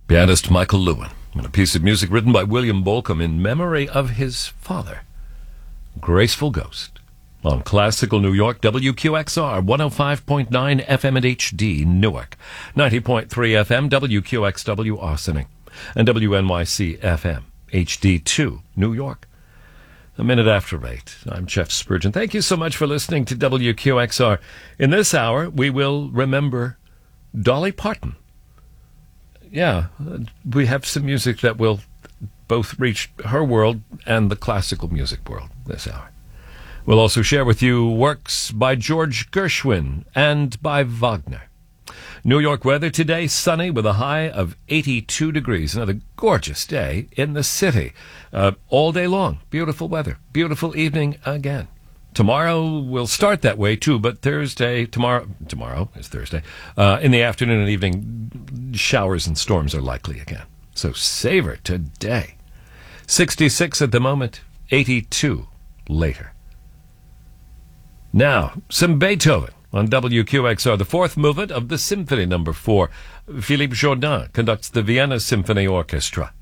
Pianist Michael Lewin, and a piece of music written by William Bolcom in memory of his father, Graceful Ghost, on Classical New York, WQXR, 105.9 FM and HD, Newark, 90.3 FM, WQXW, Ossining, and WNYC FM, HD2, New York. A minute after 8. I'm Jeff Spurgeon. Thank you so much for listening to WQXR. In this hour, we will remember Dolly Parton. Yeah, we have some music that will both reach her world and the classical music world this hour. We'll also share with you works by George Gershwin and by Wagner. New York weather today, sunny with a high of 82 degrees. Another gorgeous day in the city. All day long. Beautiful weather. Beautiful evening again. Tomorrow will start that way too, but tomorrow is Thursday. In the afternoon and evening, showers and storms are likely again. So savor today. 66 at the moment, 82 later. Now, some Beethoven on WQXR, the fourth movement of the Symphony No. 4. Philippe Jordan conducts the Vienna Symphony Orchestra.